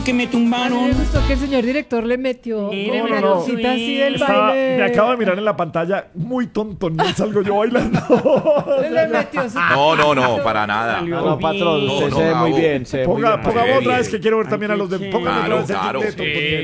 como que me A mí tumbaron. me gustó que el señor director le metió Mire, una no. cosita así del Estaba- baile. me acabo de mirar en la pantalla, muy tonto, no salgo yo bailando. Le metió su... No, para nada. No, patrón, No, usted no, se ve muy bravo. bien. Se ve muy bien. Pongamos otra bien. vez que quiero ver también a los de. Póngame otra vez el Claro, de sí. Tonto Nieves.